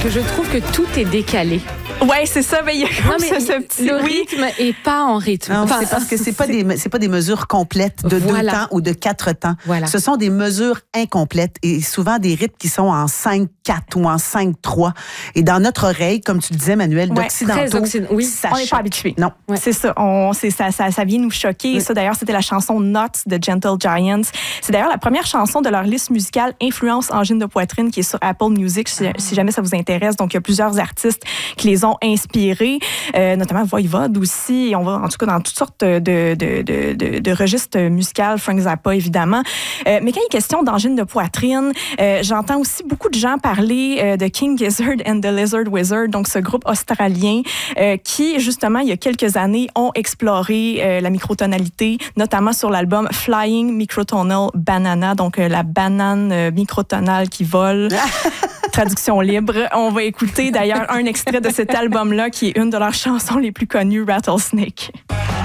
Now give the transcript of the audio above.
que je trouve que tout est décalé. Ouais, c'est ça. Mais il y a comme ce petit... Le rythme est pas en rythme. Non, c'est parce que c'est pas des mesures complètes de 2 temps ou de 4 temps. Voilà. Ce sont des mesures incomplètes et souvent des rythmes qui sont en 5-4 ou en 5-3. Et dans notre oreille, comme tu disais, Manuel, d'occidentaux, oui, on n'est pas habitué. Non. Ouais. C'est ça. Ça vient nous choquer. Oui. Ça, d'ailleurs, c'était la chanson Nuts de Gentle Giants. C'est d'ailleurs la première chanson de leur liste musicale Influence Angine de poitrine qui est sur Apple Music, si jamais ça vous intéresse. Donc, il y a plusieurs artistes qui les ont inspirés, notamment Voivode aussi. Et on va, en tout cas, dans toutes sortes de registres musicaux. Frank Zappa, évidemment. Mais quand il est question d'angine de poitrine, j'entends aussi beaucoup de gens parler de King Gizzard and the Lizard Wizard, donc ce groupe australien qui, justement, il y a quelques années, ont exploré la microtonalité, notamment sur l'album Flying Microtonal Banana, donc la banane microtonale qui vole. Traduction libre. On va écouter d'ailleurs un extrait de cet album-là qui est une de leurs chansons les plus connues, Rattlesnake.